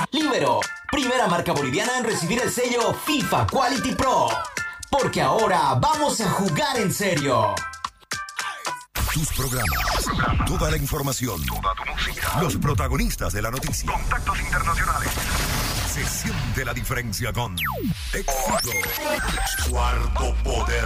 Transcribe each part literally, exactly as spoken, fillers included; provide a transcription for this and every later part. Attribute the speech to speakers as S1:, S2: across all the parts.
S1: Libero, primera marca boliviana en recibir el sello FIFA Quality Pro. Porque ahora vamos a jugar en serio.
S2: Tus programas, toda la información, toda tu música, los protagonistas de la noticia, contactos internacionales. Se siente la diferencia con Éxito. Cuarto Poder.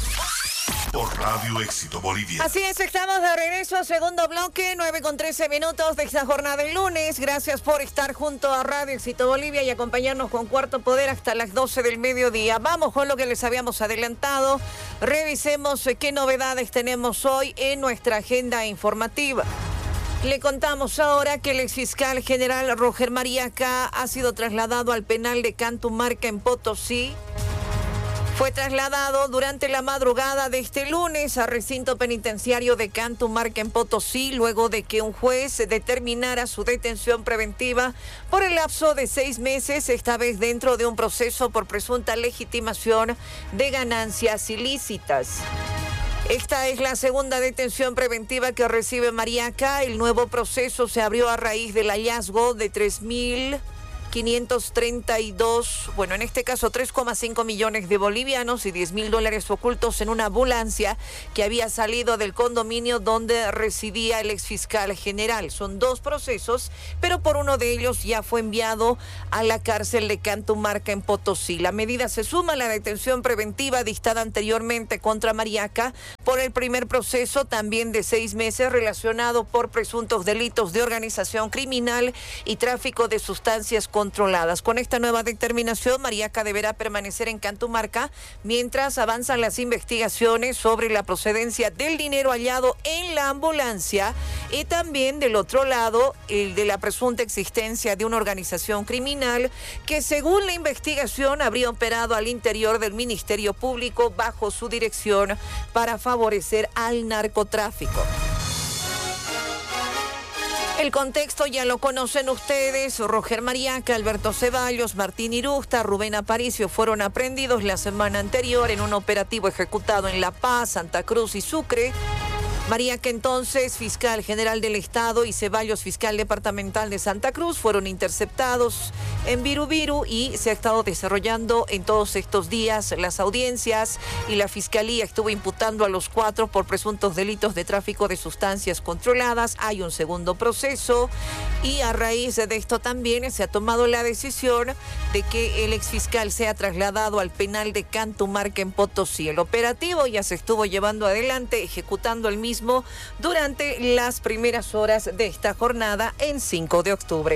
S2: Por Radio Éxito Bolivia.
S3: Así es, estamos de regreso, segundo bloque, nueve con trece minutos de esta jornada del lunes. Gracias por estar junto a Radio Éxito Bolivia y acompañarnos con Cuarto Poder hasta las doce del mediodía. Vamos con lo que les habíamos adelantado. Revisemos qué novedades tenemos hoy en nuestra agenda informativa. Le contamos ahora que el exfiscal general Roger Mariaca ha sido trasladado al penal de Cantumarca en Potosí. Fue trasladado durante la madrugada de este lunes al recinto penitenciario de Cantumarca en Potosí, luego de que un juez determinara su detención preventiva por el lapso de seis meses, esta vez dentro de un proceso por presunta legitimación de ganancias ilícitas. Esta es la segunda detención preventiva que recibe Mariaca. El nuevo proceso se abrió a raíz del hallazgo de tres mil quinientos treinta y dos, bueno, en este caso tres coma cinco millones de bolivianos y diez mil dólares ocultos en una ambulancia que había salido del condominio donde residía el exfiscal general. Son dos procesos, pero por uno de ellos ya fue enviado a la cárcel de Cantumarca en Potosí. La medida se suma a la detención preventiva dictada anteriormente contra Mariaca por el primer proceso, también de seis meses, relacionado por presuntos delitos de organización criminal y tráfico de sustancias controladas. Con esta nueva determinación, Mariaca deberá permanecer en Cantumarca mientras avanzan las investigaciones sobre la procedencia del dinero hallado en la ambulancia y también, del otro lado, el de la presunta existencia de una organización criminal que, según la investigación, habría operado al interior del Ministerio Público bajo su dirección para favorecer al narcotráfico. El contexto ya lo conocen ustedes. Roger Mariaca, Alberto Ceballos, Martín Irusta, Rubén Aparicio fueron aprehendidos la semana anterior en un operativo ejecutado en La Paz, Santa Cruz y Sucre. Mariaca, entonces fiscal general del Estado, y Ceballos, fiscal departamental de Santa Cruz, fueron interceptados en Virubiru y se ha estado desarrollando en todos estos días las audiencias y la fiscalía estuvo imputando a los cuatro por presuntos delitos de tráfico de sustancias controladas. Hay un segundo proceso y a raíz de esto también se ha tomado la decisión de que el exfiscal sea trasladado al penal de Cantumarca en Potosí. El operativo ya se estuvo llevando adelante, ejecutando el mismo durante las primeras horas de esta jornada en cinco de octubre.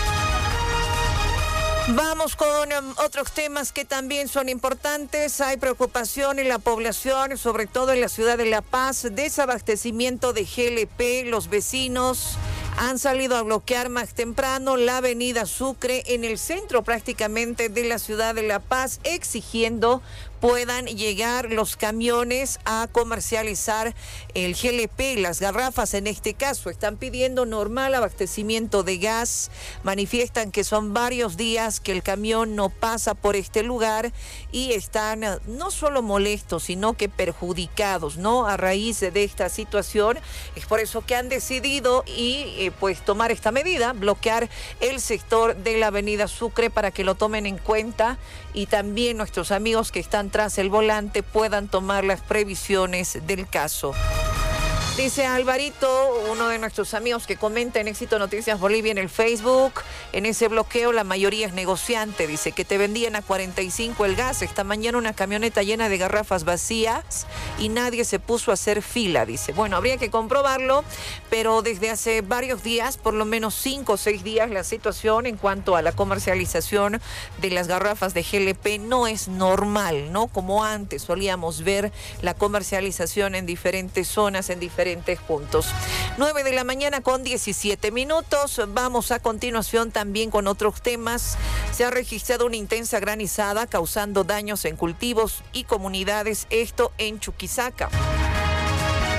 S3: Vamos con um, otros temas que también son importantes. Hay preocupación en la población, sobre todo en la ciudad de La Paz, desabastecimiento de G L P. Los vecinos han salido a bloquear más temprano la avenida Sucre en el centro prácticamente de la ciudad de La Paz, exigiendo puedan llegar los camiones a comercializar el G L P, las garrafas en este caso. Están pidiendo normal abastecimiento de gas, manifiestan que son varios días que el camión no pasa por este lugar y están no solo molestos, sino que perjudicados, ¿no? A raíz de esta situación, es por eso que han decidido y eh, pues tomar esta medida, bloquear el sector de la avenida Sucre para que lo tomen en cuenta y también nuestros amigos que están tras el volante puedan tomar las previsiones del caso. Dice Alvarito, uno de nuestros amigos que comenta en Éxito Noticias Bolivia en el Facebook, en ese bloqueo la mayoría es negociante, dice que te vendían a cuarenta y cinco el gas, esta mañana una camioneta llena de garrafas vacías y nadie se puso a hacer fila, dice. Bueno, habría que comprobarlo, pero desde hace varios días, por lo menos cinco o seis días, la situación en cuanto a la comercialización de las garrafas de G L P no es normal, ¿no? Como antes solíamos ver la comercialización en diferentes zonas, en diferentes puntos. nueve de la mañana con diecisiete minutos. Vamos a continuación también con otros temas. Se ha registrado una intensa granizada causando daños en cultivos y comunidades, esto en Chuquisaca.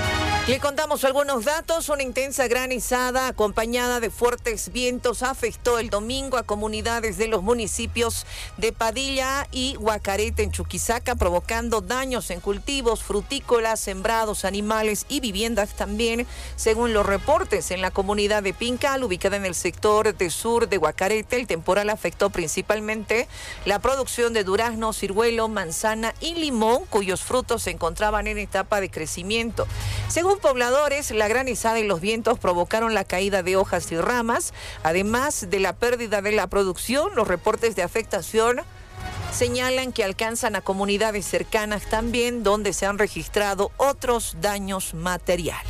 S3: Le contamos algunos datos. Una intensa granizada acompañada de fuertes vientos afectó el domingo a comunidades de los municipios de Padilla y Huacarete en Chuquisaca, provocando daños en cultivos, frutícolas, sembrados, animales y viviendas también, según los reportes. En la comunidad de Pincal, ubicada en el sector de sur de Huacarete, el temporal afectó principalmente la producción de durazno, ciruelo, manzana y limón, cuyos frutos se encontraban en etapa de crecimiento. Según pobladores, la granizada y los vientos provocaron la caída de hojas y ramas, además de la pérdida de la producción. Los reportes de afectación señalan que alcanzan a comunidades cercanas también, donde se han registrado otros daños materiales.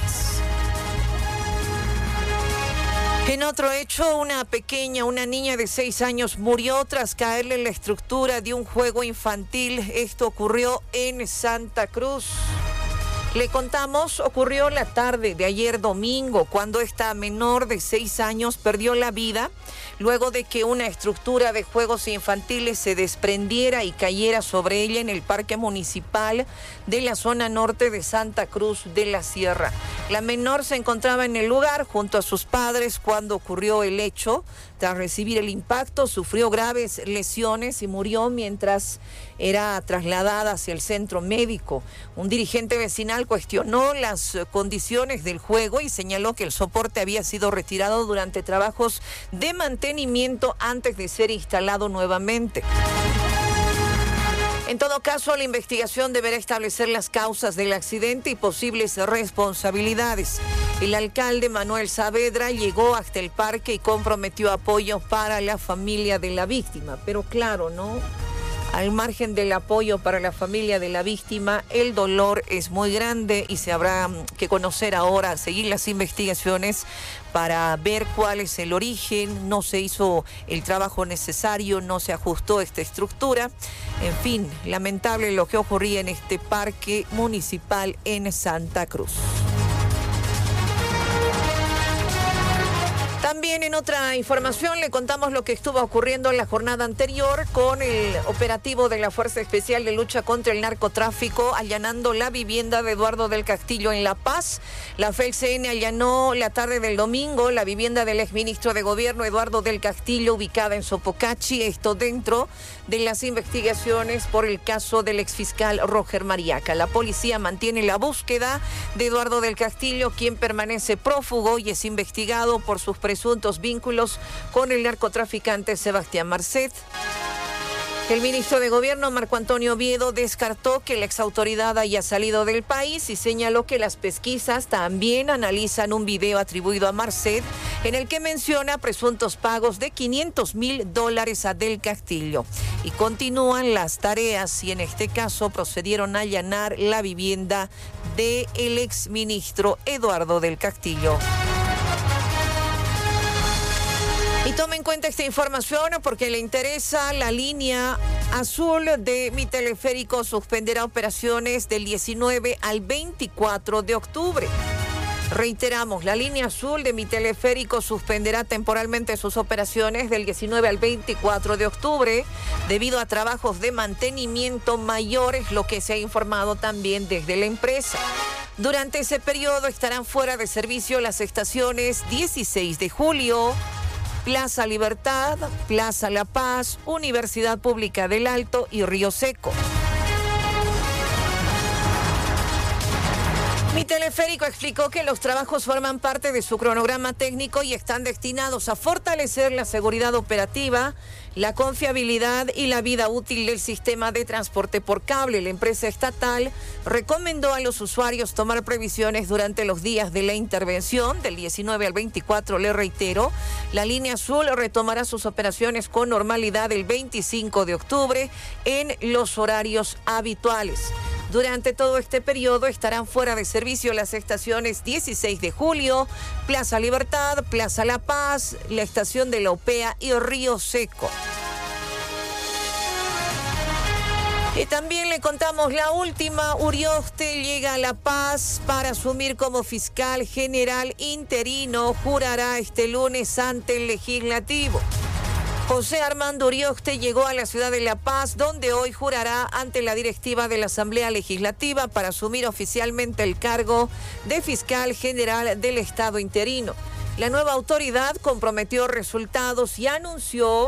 S3: En otro hecho, una pequeña, una niña de seis años murió tras caerle en la estructura de un juego infantil. Esto ocurrió en Santa Cruz. Le contamos, ocurrió la tarde de ayer domingo, cuando esta menor de seis años perdió la vida luego de que una estructura de juegos infantiles se desprendiera y cayera sobre ella en el parque municipal de la zona norte de Santa Cruz de la Sierra. La menor se encontraba en el lugar junto a sus padres cuando ocurrió el hecho. Tras recibir el impacto, sufrió graves lesiones y murió mientras era trasladada hacia el centro médico. Un dirigente vecinal cuestionó las condiciones del juego y señaló que el soporte había sido retirado durante trabajos de mantenimiento antes de ser instalado nuevamente. En todo caso, la investigación deberá establecer las causas del accidente y posibles responsabilidades. El alcalde Manuel Saavedra llegó hasta el parque y comprometió apoyo para la familia de la víctima. Pero claro, ¿no? Al margen del apoyo para la familia de la víctima, el dolor es muy grande y se habrá que conocer ahora, seguir las investigaciones para ver cuál es el origen. No se hizo el trabajo necesario, no se ajustó esta estructura. En fin, lamentable lo que ocurría en este parque municipal en Santa Cruz. También en otra información le contamos lo que estuvo ocurriendo en la jornada anterior con el operativo de la Fuerza Especial de Lucha contra el Narcotráfico, allanando la vivienda de Eduardo del Castillo en La Paz. La F E L C N allanó la tarde del domingo la vivienda del exministro de Gobierno Eduardo del Castillo, ubicada en Sopocachi, esto dentro de las investigaciones por el caso del exfiscal Roger Mariaca. La policía mantiene la búsqueda de Eduardo del Castillo, quien permanece prófugo y es investigado por sus presuntos vínculos con el narcotraficante Sebastián Marcet. El ministro de Gobierno, Marco Antonio Oviedo, descartó que la exautoridad haya salido del país y señaló que las pesquisas también analizan un video atribuido a Marcet en el que menciona presuntos pagos de quinientos mil dólares a Del Castillo. Y continúan las tareas y en este caso procedieron a allanar la vivienda del exministro Eduardo del Castillo. Y tome en cuenta esta información porque le interesa. La línea azul de Mi Teleférico suspenderá operaciones del diecinueve al veinticuatro de octubre. Reiteramos, la línea azul de Mi Teleférico suspenderá temporalmente sus operaciones del diecinueve al veinticuatro de octubre debido a trabajos de mantenimiento mayores, lo que se ha informado también desde la empresa. Durante ese periodo estarán fuera de servicio las estaciones dieciséis de julio, Plaza Libertad, Plaza La Paz, Universidad Pública del Alto y Río Seco. Mi Teleférico explicó que los trabajos forman parte de su cronograma técnico y están destinados a fortalecer la seguridad operativa, la confiabilidad y la vida útil del sistema de transporte por cable. La empresa estatal recomendó a los usuarios tomar previsiones durante los días de la intervención, del diecinueve al veinticuatro, le reitero. La línea azul retomará sus operaciones con normalidad el veinticinco de octubre en los horarios habituales. Durante todo este periodo estarán fuera de servicio las estaciones dieciséis de julio, Plaza Libertad, Plaza La Paz, la estación de La Opea y Río Seco. Y también le contamos la última. Urioste llega a La Paz para asumir como fiscal general interino. Jurará este lunes ante el legislativo. José Armando Urioste llegó a la ciudad de La Paz, donde hoy jurará ante la directiva de la Asamblea Legislativa para asumir oficialmente el cargo de fiscal general del Estado interino. La nueva autoridad comprometió resultados y anunció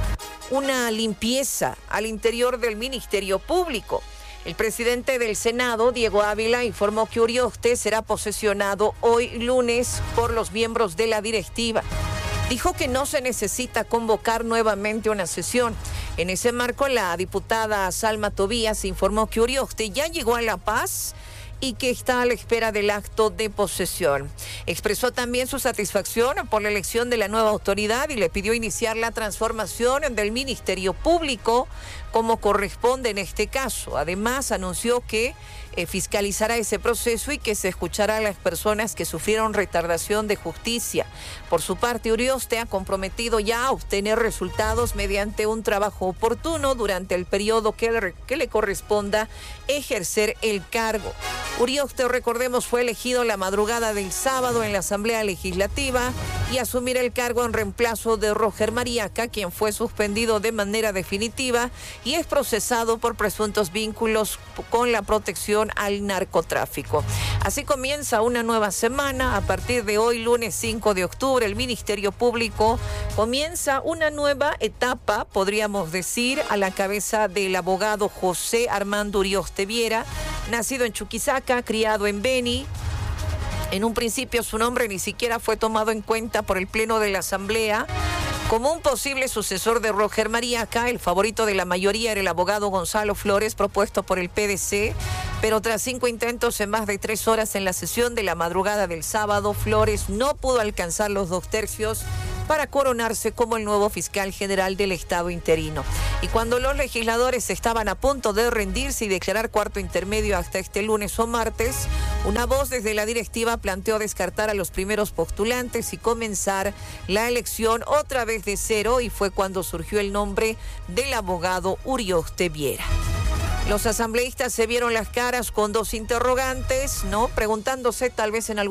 S3: una limpieza al interior del Ministerio Público. El presidente del Senado, Diego Ávila, informó que Urioste será posesionado hoy lunes por los miembros de la directiva. Dijo que no se necesita convocar nuevamente una sesión. En ese marco, la diputada Salma Tobías informó que Urioste ya llegó a La Paz y que está a la espera del acto de posesión. Expresó también su satisfacción por la elección de la nueva autoridad y le pidió iniciar la transformación del Ministerio Público como corresponde en este caso. Además, anunció que eh, fiscalizará ese proceso y que se escuchará a las personas que sufrieron retardación de justicia. Por su parte, Urioste ha comprometido ya a obtener resultados mediante un trabajo oportuno durante el periodo que le, que le corresponda ejercer el cargo. Urioste, recordemos, fue elegido la madrugada del sábado en la Asamblea Legislativa y asumir el cargo en reemplazo de Roger Mariaca, quien fue suspendido de manera definitiva y es procesado por presuntos vínculos con la protección al narcotráfico. Así comienza una nueva semana. A partir de hoy, lunes cinco de octubre, el Ministerio Público comienza una nueva etapa, podríamos decir, a la cabeza del abogado José Armando Urioste Viera, nacido en Chuquisaca, criado en Beni. En un principio su nombre ni siquiera fue tomado en cuenta por el Pleno de la Asamblea como un posible sucesor de Roger Mariaca. El favorito de la mayoría era el abogado Gonzalo Flores, propuesto por el P D C, pero tras cinco intentos en más de tres horas en la sesión de la madrugada del sábado, Flores no pudo alcanzar los dos tercios para coronarse como el nuevo fiscal general del Estado interino. Y cuando los legisladores estaban a punto de rendirse y declarar cuarto intermedio hasta este lunes o martes, una voz desde la directiva planteó descartar a los primeros postulantes y comenzar la elección otra vez de cero, y fue cuando surgió el nombre del abogado Urioste Viera. Los asambleístas se vieron las caras con dos interrogantes, ¿no? Preguntándose tal vez en algún